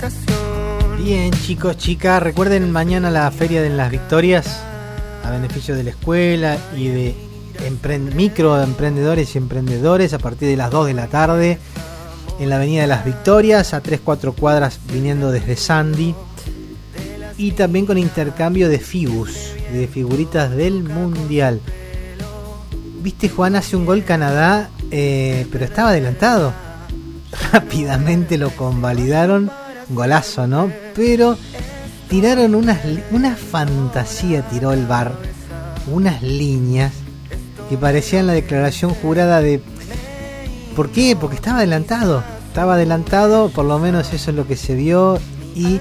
Bien, chicos, chicas, recuerden mañana la Feria de las Victorias a beneficio de la escuela y de microemprendedores y emprendedores a partir de las 2 de la tarde en la Avenida de las Victorias, a 3-4 cuadras viniendo desde Sandy, y también con intercambio de de figuritas del Mundial. Viste, Juan, hace un gol Canadá, pero estaba adelantado. Rápidamente lo convalidaron, golazo, ¿no? Pero tiraron una fantasía, tiró el VAR, unas líneas que parecían la declaración jurada de... ¿Por qué? Porque estaba adelantado, por lo menos eso es lo que se vio. Y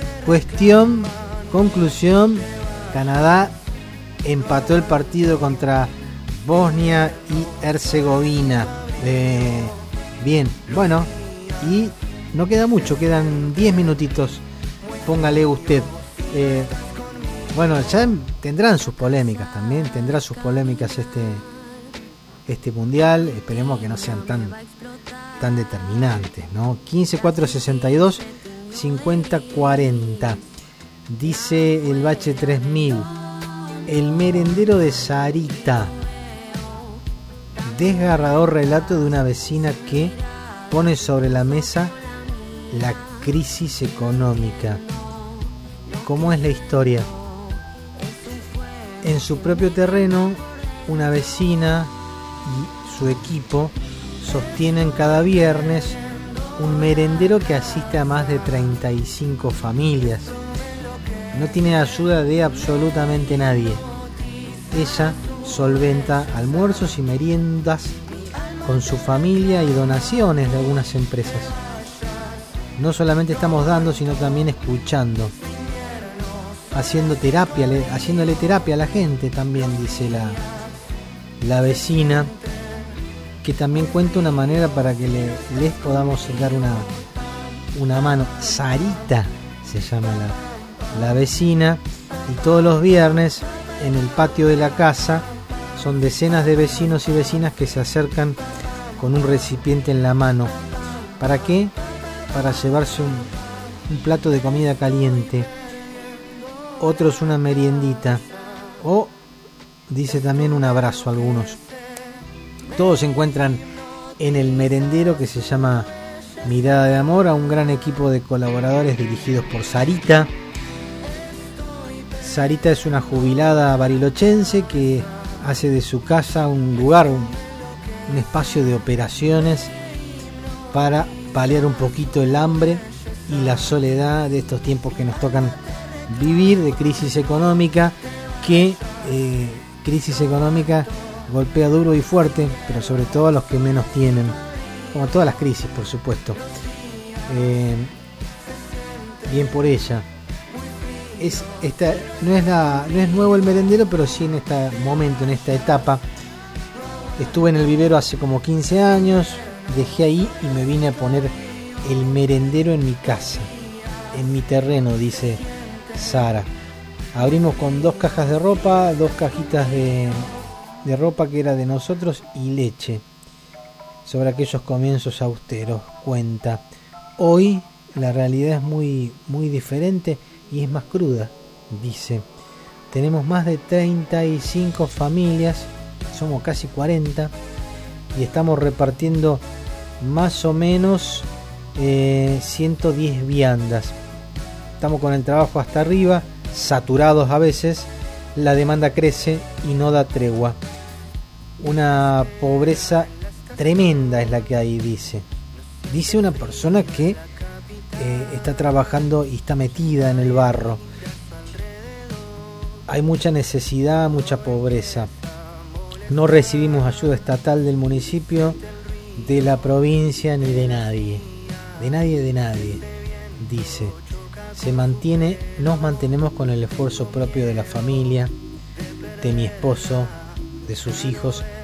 conclusión, Canadá empató el partido contra Bosnia y Herzegovina. Bien, bueno, y no queda mucho, quedan 10 minutitos, póngale usted. Bueno, ya tendrán sus polémicas también, tendrá sus polémicas este mundial, esperemos que no sean tan determinantes, ¿no? 15-4-62 50-40. Dice el Bache 3000, el merendero de Sarita, desgarrador relato de una vecina que pone sobre la mesa la crisis económica. ¿Cómo es la historia? En su propio terreno, una vecina y su equipo sostienen cada viernes un merendero que asiste a más de 35 familias. No tiene ayuda de absolutamente nadie. Ella solventa almuerzos y meriendas con su familia y donaciones de algunas empresas. No solamente estamos dando, sino también escuchando, haciéndole terapia a la gente también, dice la vecina, que también cuenta una manera para que les podamos dar una mano. Sarita se llama la vecina, y todos los viernes en el patio de la casa son decenas de vecinos y vecinas que se acercan con un recipiente en la mano. ¿Para qué? Para llevarse un plato de comida caliente, otros una meriendita, o dice también un abrazo a algunos. Todos se encuentran en el merendero que se llama Mirada de Amor, a un gran equipo de colaboradores dirigidos por Sarita. Sarita es una jubilada barilochense que hace de su casa un lugar, un espacio de operaciones para paliar un poquito el hambre y la soledad de estos tiempos que nos tocan vivir, de crisis económica, que crisis económica golpea duro y fuerte, pero sobre todo a los que menos tienen, como todas las crisis, por supuesto. Bien por ella. No es nuevo el merendero, pero sí en este momento, en esta etapa. Estuve en el vivero hace como 15 años, dejé ahí y me vine a poner el merendero en mi casa, en mi terreno, dice Sara. Abrimos con 2 cajas de ropa, 2 cajitas de ropa que era de nosotros y leche. Sobre aquellos comienzos austeros, cuenta. Hoy la realidad es muy, muy diferente y es más cruda, dice. Tenemos más de 35 familias, somos casi 40, y estamos repartiendo más o menos 110 viandas. Estamos con el trabajo hasta arriba, saturados a veces, la demanda crece y no da tregua. Una pobreza tremenda es la que hay, dice una persona que está trabajando y está metida en el barro. Hay mucha necesidad, mucha pobreza. No recibimos ayuda estatal del municipio, de la provincia, ni de nadie. De nadie, dice. Nos mantenemos con el esfuerzo propio de la familia, de mi esposo, de sus hijos